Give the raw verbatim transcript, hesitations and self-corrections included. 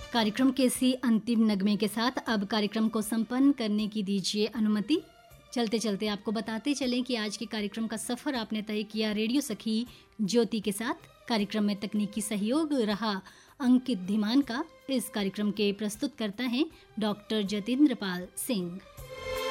कार्यक्रम के इसी अंतिम नगमे के साथ अब कार्यक्रम को संपन्न करने की दीजिए अनुमति। चलते चलते आपको बताते चलें कि आज के कार्यक्रम का सफ़र आपने तय किया रेडियो सखी ज्योति के साथ। कार्यक्रम में तकनीकी सहयोग रहा अंकित धीमान का। इस कार्यक्रम के प्रस्तुत करता हैं डॉक्टर जतिंद्र पाल सिंह।